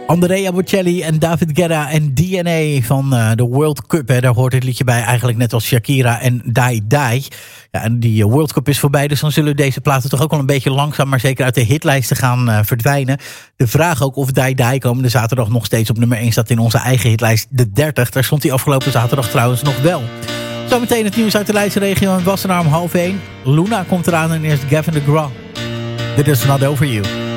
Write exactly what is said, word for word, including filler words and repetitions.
Andrea Bocelli en David Guetta en D N A van uh, de World Cup. Hè. Daar hoort dit liedje bij, eigenlijk net als Shakira en Die Die. Ja, en die uh, World Cup is voorbij, dus dan zullen deze platen toch ook wel een beetje langzaam, maar zeker uit de hitlijsten gaan uh, verdwijnen. De vraag ook of Die Die komende zaterdag nog steeds op nummer één staat in onze eigen hitlijst, de dertig. Daar stond hij afgelopen zaterdag trouwens nog wel. Zometeen het nieuws uit de Leidse regio en Wassenaar om half één. Luna komt eraan en eerst Gavin DeGraw. Dit is Not Over You.